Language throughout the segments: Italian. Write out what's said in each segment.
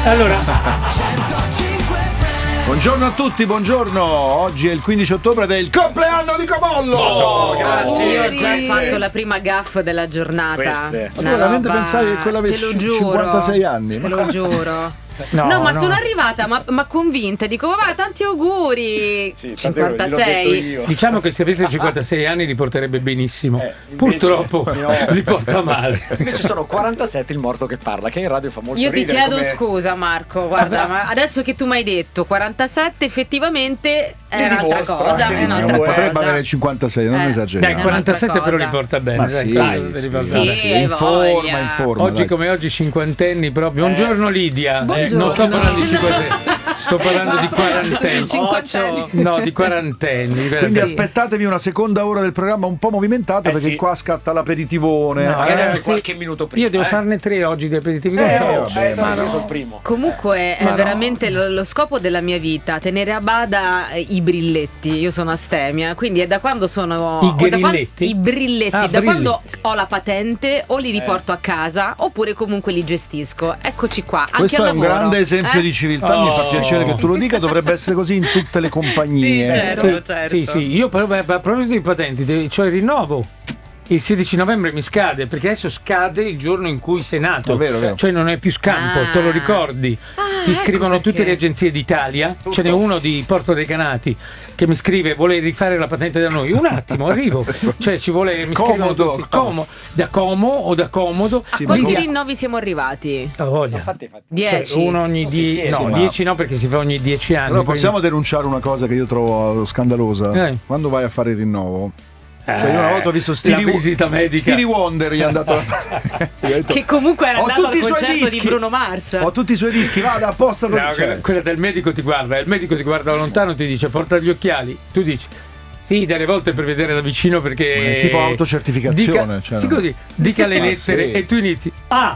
Allora, buongiorno a tutti, buongiorno. Oggi è il 15 ottobre del compleanno di Comollo. Oh, grazie. Io ho già fatto la prima gaffa della giornata. Veramente pensavi che quella avesse 56 anni? Te lo giuro. no, ma sono arrivata ma convinta, dico va, tanti auguri. Sì, 56. diciamo che se avesse 56 anni li porterebbe benissimo. Purtroppo li porta male. Invece sono 47 il morto che parla, che in radio fa molto Io ti ridere. chiedo scusa Marco, guarda, ma adesso che tu mi hai detto 47 effettivamente è un'altra cosa, che è un'altra ridere. Potrebbe cosa. avere 56, non esageriamo. Dai, 47 però li cosa. porta bene. Ma dai, sì, 47 li porta sì, bene. sì. hai in voglia. forma. Oggi dai. come oggi cinquantenni proprio. Buongiorno Lidia. Buongiorno. Non sto parlando di cinquantenni, sto parlando di quarantenni. 50 No, di quarantenni. Quindi aspettatevi una seconda ora del programma un po' movimentata, perché sì. qua scatta l'aperitivone. No, Magari ragazzi, qualche minuto prima. Io devo farne 3 oggi di aperitivi. vabbè, io ma sono il primo. Comunque è Ma no. veramente lo scopo della mia vita, tenere a bada i brilletti. Io sono astemia, quindi è da quando sono I o da quando- grilletti? i brilletti, Ah, da brilli. quando ho la patente o li riporto a casa oppure comunque li gestisco. Eccoci qua, anche Questo al è un lavoro. grande esempio di civiltà, mi fa piacere che tu lo dica, dovrebbe essere così in tutte le compagnie. Sì, certo. Sì, io a proposito di patenti, cioè il rinnovo. Il 16 novembre mi scade, perché adesso scade il giorno in cui sei nato. È vero. Cioè non è più scampo, Ah. te lo ricordi? Ti ecco scrivono tutte perché. le agenzie d'Italia. Ce n'è uno di Porto dei Canati che mi scrive: vuole rifare la patente da noi. Un attimo, arrivo. Cioè ci vuole, mi scrivono Comodo. tutti, da Como o da Comodo. Sì, Quanti Lidia- rinnovi siamo arrivati? Ha voglia. Infatti. 10. Cioè, uno ogni Non si 10, chiede, no, ma- 10 no, perché si fa ogni 10 anni. Però quindi- possiamo denunciare una cosa che io trovo scandalosa. Quando vai a fare il rinnovo, cioè io una volta ho visto la visita medica. Stevie Wonder, gli è andato gli ho detto, Che comunque era "Ho andato al tutti i suoi concerto di dischi, Bruno Mars. ho tutti i suoi dischi, vada apposta così." No, Cioè, quella del medico ti guarda, il medico ti guarda da lontano e ti dice porta gli occhiali, tu dici sì, delle volte per vedere da vicino perché è tipo autocertificazione, dica, cioè, sì, no? così, dica le Ah, lettere sì. e tu inizi ma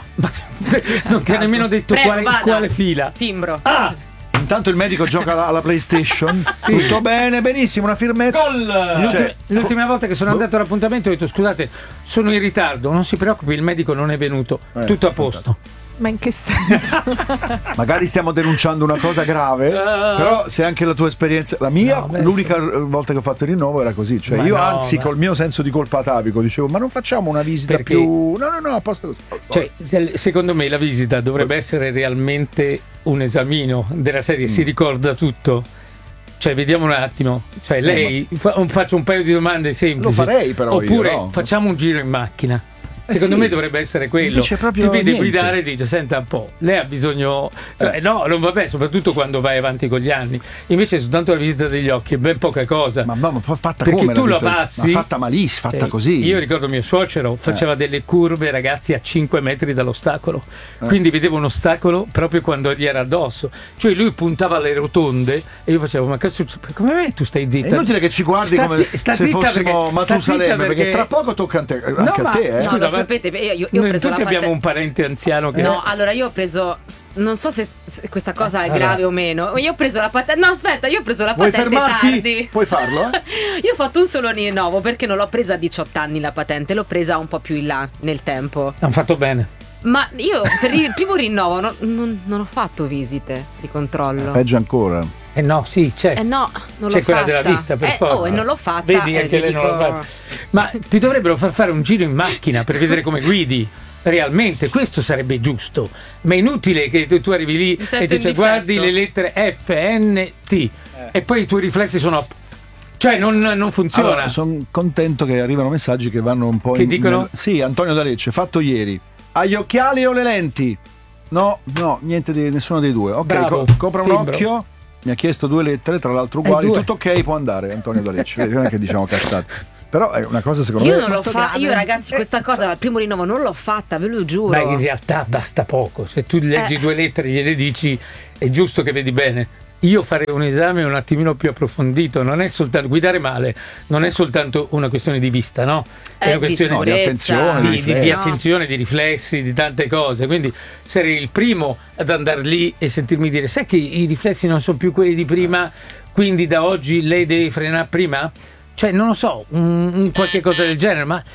non ti ha nemmeno detto Prego, vada. quale fila. Timbro. intanto il medico gioca alla PlayStation. Tutto bene, benissimo, una firmetta. Cioè, L'ultima volta che sono andato all'appuntamento ho detto scusate, sono in ritardo, non si preoccupi, il medico non è venuto, tutto a posto. Ma in che senso? magari stiamo denunciando una cosa grave, però se anche la tua esperienza, la mia, No, beh, l'unica volta che ho fatto il rinnovo era così, cioè Ma io no, anzi ma- col mio senso di colpa atavico dicevo ma non facciamo una visita Perché? più no a posto così. Cioè, secondo me la visita dovrebbe essere realmente un esamino della serie, si ricorda tutto. Cioè, vediamo un attimo. Cioè, lei faccio un paio di domande semplici. Lo farei però oppure io, no? facciamo un giro in macchina. Secondo sì. me dovrebbe essere quello. Invece proprio Ti vede niente. guidare e dice senta un po', lei ha bisogno, cioè, no, non va bene, soprattutto quando vai avanti con gli anni. Invece soltanto la visita degli occhi è ben poca cosa. ma fatta Perché come tu la la visita? passi, ma fatta malissimo, fatta cioè, così. Io ricordo mio suocero faceva delle curve, ragazzi, a 5 metri dall'ostacolo. Quindi vedevo un ostacolo proprio quando gli era addosso. Cioè lui puntava alle rotonde e io facevo ma cazzo, come mai tu stai zitta? È inutile che ci guardi Sta come sta se zitta fossimo perché- sta Matusalemme, zitta perché tra poco tocca anche a ma- te, eh. No, Scusa, lo ma- sapete, io ho Noi preso tutti la abbiamo patente. un parente anziano che No, allora io ho preso, non so se questa cosa è grave o meno. Io ho preso la patente. No, aspetta, io ho preso la Vuoi patente fermarti? tardi. Puoi farlo? Io ho fatto un solo rinnovo perché non l'ho presa a 18 anni la patente, l'ho presa un po' più in là nel tempo. hanno fatto bene. Ma io per il primo rinnovo non ho fatto visite di controllo. Peggio ancora. Eh no, sì, c'è. No, non C'è l'ho quella fatta. della vista, per forza. E non l'ho fatta. Vedi e anche vi lei non l'ha dico- fatta. Ma ti dovrebbero far fare un giro in macchina per vedere come guidi. Realmente questo sarebbe giusto, ma è inutile che tu arrivi lì Mi e sento ti in dice difetto. guardi le lettere F, N, T e poi i tuoi riflessi sono cioè non funziona. Allora, sono contento che arrivano messaggi che vanno un po' Che dicono? Sì, Antonio da Lecce, fatto ieri. Hai gli occhiali o le lenti? No, niente di nessuno dei due. Ok, Bravo, copra un timbro. occhio. Mi ha chiesto 2 lettere, tra l'altro uguali, due. tutto ok, può andare Antonio da Lecce. Non è che diciamo cazzate. Però è una cosa secondo Io me non l'ho molto fatta. grave. Io, ragazzi, questa cosa al primo rinnovo non l'ho fatta, ve lo giuro. Ma in realtà basta poco, se tu leggi 2 lettere e gliele dici è giusto che vedi bene. Io farei un esame un attimino più approfondito, non è soltanto guidare male, non è soltanto una questione di vista, no? È una di questione di attenzione, di riflessi. attenzione, di riflessi, di tante cose. Quindi sarei il primo ad andare lì e sentirmi dire: sai che i riflessi non sono più quelli di prima, quindi da oggi lei deve frenare prima? Cioè, non lo so, un qualche cosa del genere, ma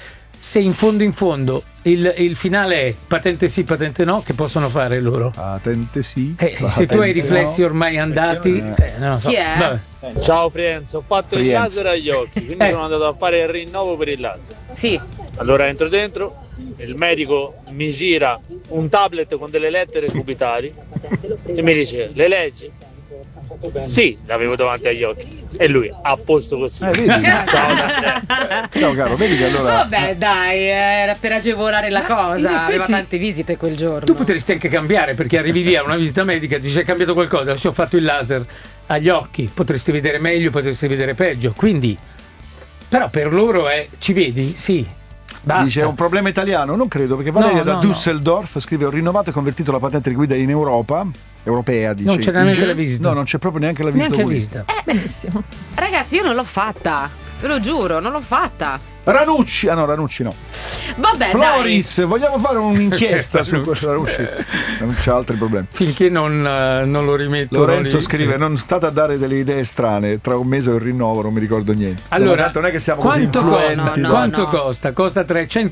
se in fondo il finale è patente sì, patente no, che possono fare loro? Patente sì. Se tu hai i riflessi ormai andati, non lo so. Chi è? Vabbè. Ciao Frienzo, ho fatto il laser agli occhi, quindi sono andato a fare il rinnovo per il laser. Sì. Allora entro dentro, il medico mi gira un tablet con delle lettere cubitali e mi dice: le leggi? Sì, l'avevo davanti agli occhi. E lui, a posto così. Vedi? Ciao Daniele. Ciao caro, vedi che allora... Vabbè, dai, era per agevolare la in cosa. effetti, Aveva tante visite quel giorno. Tu potresti anche cambiare, perché arrivi lì a una visita medica e dici: è cambiato qualcosa? Sì, ho fatto il laser agli occhi, potresti vedere meglio, potresti vedere peggio. Quindi, però per loro è: ci vedi? Sì. Basta. Dice: è un problema italiano? Non credo, perché Valeria da Düsseldorf scrive: ho rinnovato e convertito la patente di guida in europea, dice. Non c'è neanche la visita. No, non c'è proprio neanche la visita. Neanche visita. Benissimo. Ragazzi, io non l'ho fatta. Ve lo giuro, non l'ho fatta. Ranucci, Ranucci no. Vabbè, Floris, vogliamo fare un'inchiesta su questo Ranucci? Non c'è altri problemi. Finché non lo rimetto. Lorenzo scrive: non state a dare delle idee strane, tra un mese ho il rinnovo, non mi ricordo niente. Allora, non è che siamo così influenti. Quanto costa? Costa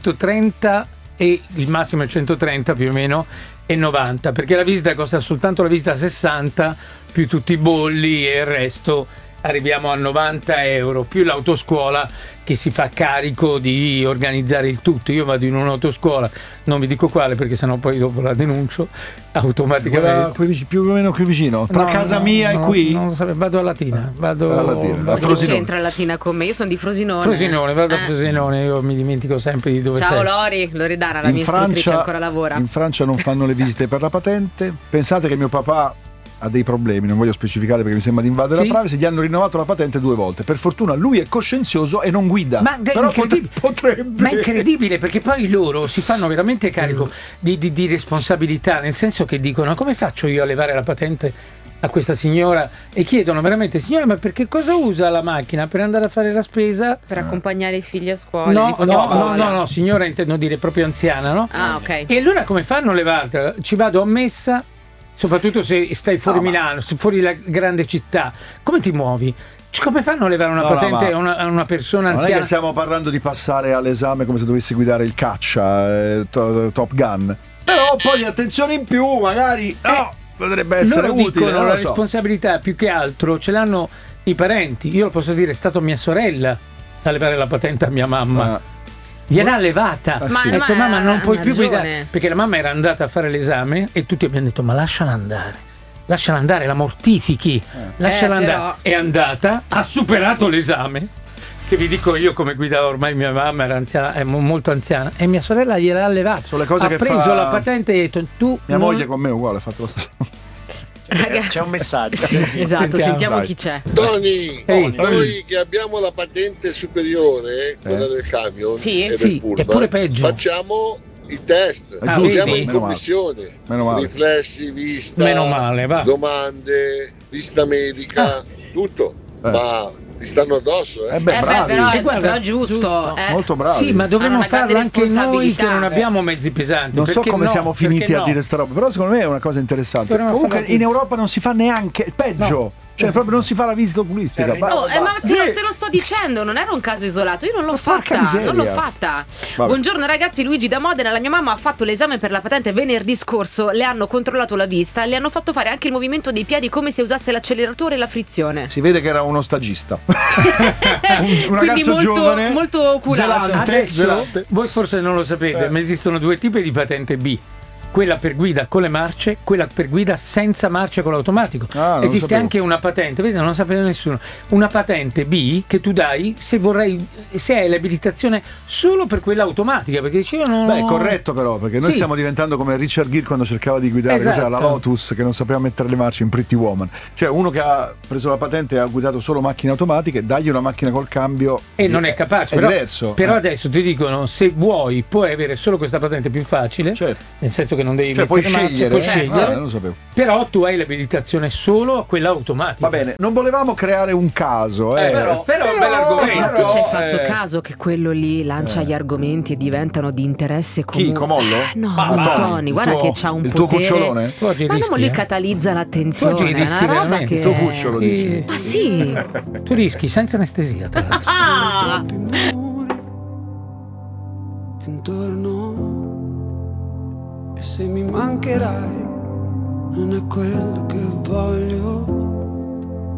330 e il massimo è 130 più o meno e 90, perché la visita costa soltanto la visita 60 più tutti i bolli e il resto. Arriviamo a 90 euro più l'autoscuola che si fa carico di organizzare il tutto. Io vado in un'autoscuola, non vi dico quale perché sennò poi dopo la denuncio automaticamente. Più o meno qui vicino, tra casa mia e qui? Non lo so, vado a Latina. Vado a Latina. Che c'entra Latina con me? Io sono di Frosinone. Vado a Frosinone, io mi dimentico sempre di dove Ciao sei. Loredana, la mia istruttrice ancora lavora. In Francia non fanno le visite per la patente. Pensate che mio papà ha dei problemi, non voglio specificare perché mi sembra di invadere la privacy, gli hanno rinnovato la patente 2 volte. Per fortuna lui è coscienzioso e non guida. Però potrebbe. Ma è incredibile, perché poi loro si fanno veramente carico di responsabilità, nel senso che dicono: come faccio io a levare la patente a questa signora? E chiedono veramente: signora, ma perché cosa usa la macchina? Per andare a fare la spesa? Per accompagnare i figli a scuola? No, signora intendo dire proprio anziana, no? Ah, ok. E allora come fanno a levarla? Ci vado a messa, soprattutto se stai fuori Milano, fuori la grande città, come ti muovi? Come fanno a levare una patente a una persona anziana? Non è che stiamo parlando di passare all'esame come se dovessi guidare il caccia, Top Gun. Però un po' di attenzione in più, magari potrebbe essere loro utile. Dicono, la responsabilità più che altro ce l'hanno i parenti. Io lo posso dire, è stato mia sorella a levare la patente a mia mamma. Gliel'ha levata. Ha detto: mamma, non puoi più guidare, perché la mamma era andata a fare l'esame e tutti abbiamo detto: ma lasciala andare, la mortifichi, lasciala andare. Però... È andata, ha superato l'esame, che vi dico io come guidava ormai mia mamma, era anziana, è molto anziana, e mia sorella gliel'ha levata. Sono le cose ha preso la patente e ha detto: tu mia moglie con me è uguale, ha fatto lo stesso. C'è un messaggio. Esatto, sentiamo chi c'è. Tony, noi che abbiamo la patente superiore, quella del camion e del pullman, è pure peggio. Facciamo i test, andiamo in commissione, riflessi, vista, domande, visita medica, tutto. Ma ti stanno addosso, bravi. Però giusto. Molto bravi. Sì, ma dovremmo farlo anche noi che non abbiamo mezzi pesanti. Non so come siamo finiti a dire sta roba, però secondo me è una cosa interessante. Comunque in Europa non si fa neanche, peggio. Cioè proprio non si fa la visita oculistica. Ma te lo sto dicendo, non era un caso isolato, io non l'ho fatta. Buongiorno ragazzi, Luigi da Modena. La mia mamma ha fatto l'esame per la patente venerdì scorso, le hanno controllato la vista, le hanno fatto fare anche il movimento dei piedi come se usasse l'acceleratore e la frizione. Si vede che era uno stagista. un ragazzo molto, giovane, molto oculato. Adesso voi forse non lo sapete, ma esistono 2 tipi di patente B. Quella per guida con le marce, quella per guida senza marce con l'automatico. Esiste anche una patente, vedete, non lo sapeva nessuno, una patente B che tu dai se hai l'abilitazione solo per quella automatica, perché dicevo Beh, corretto però, perché noi stiamo diventando come Richard Gere quando cercava di guidare la Lotus, che non sapeva mettere le marce in Pretty Woman. Cioè uno che ha preso la patente e ha guidato solo macchine automatiche, dagli una macchina col cambio e non è capace, è diverso. Però adesso ti dicono: se vuoi puoi avere solo questa patente più facile, nel senso che non devi puoi scegliere, non lo sapevo. Però tu hai l'abilitazione solo a quella automatica. Va bene, non volevamo creare un caso, però bell'argomento. Tu ci hai fatto caso che quello lì lancia gli argomenti e diventano di interesse comune? Chi, Comollo? No, Tony, guarda che c'ha un il potere. Tuo cucciolone? Ma no, lui catalizza l'attenzione. È una roba che... Il tuo cucciolo dici. Ma sì. Tu rischi senza anestesia, tra l'altro. intorno. E se mi mancherai, non è quello che